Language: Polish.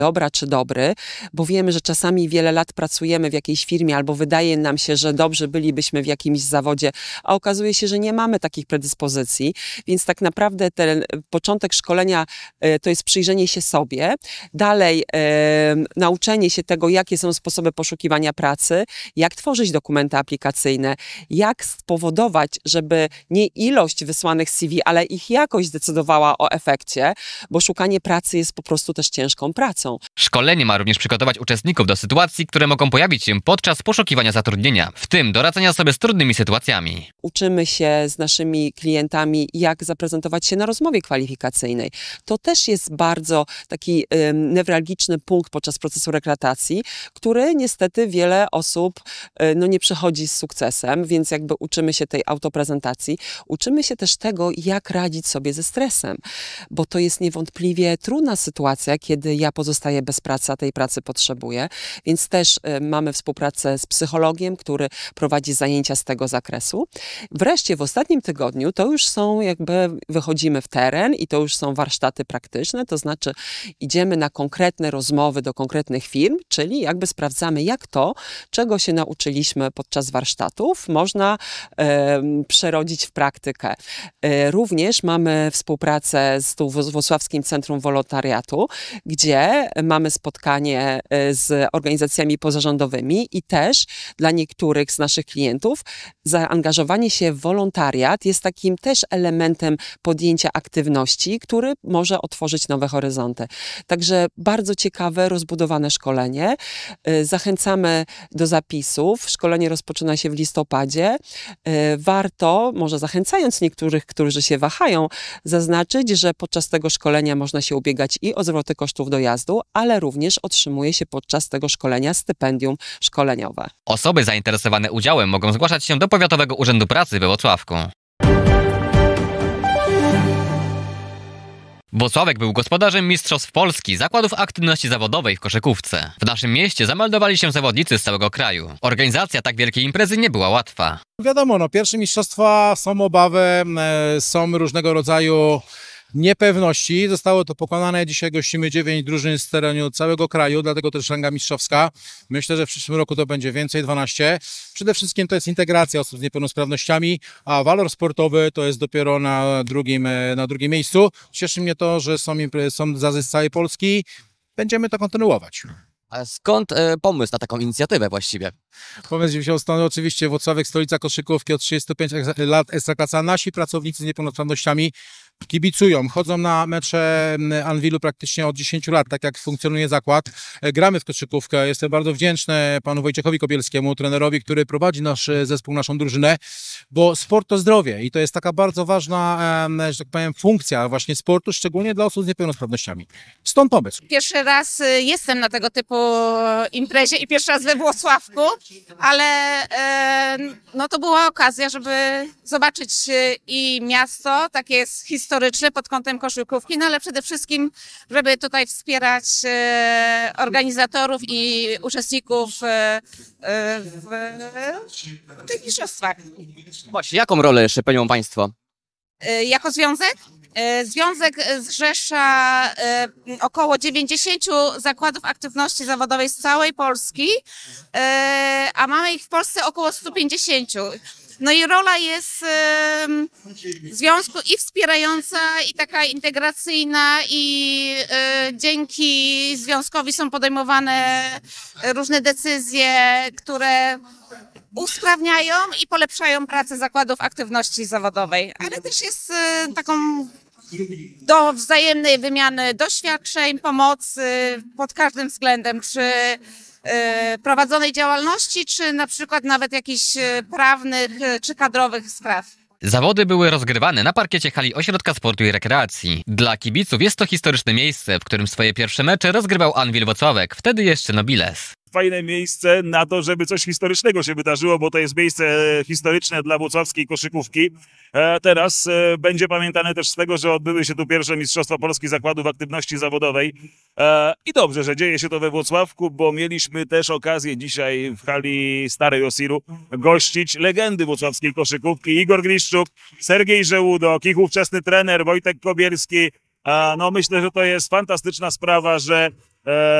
dobra czy dobry, bo wiemy, że czasami wiele lat pracujemy w jakiejś firmie albo wydaje nam się, że dobrze bylibyśmy w jakimś zawodzie, a okazuje się, że nie mamy takich predyspozycji, więc tak naprawdę ten początek szkolenia to jest przyjrzenie się sobie, dalej nauczenie się tego, jakie są sposoby poszukiwania pracy, jak tworzyć dokumenty aplikacyjne, jak spowodować, żeby nie ilość wysłanych CV, ale ich jakość decydowała o efekcie, bo szukanie pracy jest po prostu też ciężką pracą. Szkolenie ma również przygotować uczestników do sytuacji, które mogą pojawić się podczas poszukiwania zatrudnienia, w tym do radzenia sobie z trudnymi sytuacjami. Uczymy się z naszymi klientami, jak zaprezentować się na rozmowie kwalifikacyjnej. To też jest bardzo taki newralgiczny punkt podczas procesu rekrutacji, który niestety wiele osób nie przechodzi z sukcesem, więc jakby uczymy się tej autoprezentacji. Uczymy się też tego, jak radzić sobie ze stresem, bo to jest niewątpliwie trudna sytuacja, kiedy ja pozostaję bez pracy, a tej pracy potrzebuję, więc też mamy współpracę z psychologiem, który prowadzi zajęcia z tego zakresu. Wreszcie w ostatnim tygodniu to już są wychodzimy w teren i to już są warsztaty praktyczne, to znaczy idziemy na konkretne rozmowy do konkretnych firm, czyli jakby sprawdzamy, jak to, czego się nauczyliśmy podczas warsztatów, można przerodzić w praktykę. Również mamy współpracę z Włocławskim Centrum Wolontariatu, gdzie mamy spotkanie z organizacjami pozarządowymi i też dla niektórych z naszych klientów zaangażowanie się w wolontariat jest takim też elementem podjęcia aktywności, który może otworzyć nowe horyzonty. Także bardzo ciekawe, rozbudowane szkolenie. Zachęcamy do zapisów. Szkolenie rozpoczyna się w listopadzie. Warto, może zachęcając niektórych, którzy się wahają, zaznaczyć, że podczas tego szkolenia można się ubiegać i o zwroty kosztów dojazdu, ale również otrzymuje się podczas tego szkolenia stypendium szkoleniowe. Osoby zainteresowane udziałem mogą zgłaszać się do Powiatowego Urzędu Pracy we Włocławku. Włocławek był gospodarzem Mistrzostw Polski Zakładów Aktywności Zawodowej w koszykówce. W naszym mieście zameldowali się zawodnicy z całego kraju. Organizacja tak wielkiej imprezy nie była łatwa. Wiadomo, pierwsze mistrzostwa, są obawy, są różnego rodzaju niepewności. Zostało to pokonane. Dzisiaj gościmy 9 drużyn z terenu całego kraju, dlatego też ranga mistrzowska. Myślę, że w przyszłym roku to będzie więcej, 12. Przede wszystkim to jest integracja osób z niepełnosprawnościami, a walor sportowy to jest dopiero na drugim miejscu. Cieszy mnie to, że są z całej Polski. Będziemy to kontynuować. A skąd pomysł na taką inicjatywę właściwie? Pomysł wziął stąd oczywiście Włocławek, stolica koszykówki, od 35 lat Ekstraklasa. Nasi pracownicy z niepełnosprawnościami kibicują, chodzą na mecze Anwilu praktycznie od 10 lat, tak jak funkcjonuje zakład. Gramy w koszykówkę. Jestem bardzo wdzięczny panu Wojciechowi Kobielskiemu, trenerowi, który prowadzi nasz zespół, naszą drużynę, bo sport to zdrowie i to jest taka bardzo ważna, że tak powiem, funkcja właśnie sportu, szczególnie dla osób z niepełnosprawnościami. Stąd pomysł. Pierwszy raz jestem na tego typu imprezie i pierwszy raz we Włocławku, ale to była okazja, żeby zobaczyć i miasto, takie jest historyczne pod kątem koszykówki, ale przede wszystkim, żeby tutaj wspierać organizatorów i uczestników w tych mistrzostwach. Właśnie, jaką rolę jeszcze pełnią Państwo? Jako związek? Związek zrzesza około 90 zakładów aktywności zawodowej z całej Polski, a mamy ich w Polsce około 150. No i rola jest związku i wspierająca, i taka integracyjna, i dzięki związkowi są podejmowane różne decyzje, które usprawniają i polepszają pracę zakładów aktywności zawodowej, ale też jest taką do wzajemnej wymiany doświadczeń, pomocy pod każdym względem, czy prowadzonej działalności, czy na przykład nawet jakichś prawnych czy kadrowych spraw. Zawody były rozgrywane na parkiecie hali Ośrodka Sportu i Rekreacji. Dla kibiców jest to historyczne miejsce, w którym swoje pierwsze mecze rozgrywał Anwil Włocławek, wtedy jeszcze Nobiles. Fajne miejsce na to, żeby coś historycznego się wydarzyło, bo to jest miejsce historyczne dla włocławskiej koszykówki. Teraz będzie pamiętane też z tego, że odbyły się tu pierwsze Mistrzostwa Polski Zakładów Aktywności Zawodowej. I dobrze, że dzieje się to we Włocławku, bo mieliśmy też okazję dzisiaj w hali Starej Osiru gościć legendy włocławskiej koszykówki. Igor Gliszczuk, Sergiej Żełudok, ich ówczesny trener Wojtek Kobielski. Myślę, że to jest fantastyczna sprawa, że e,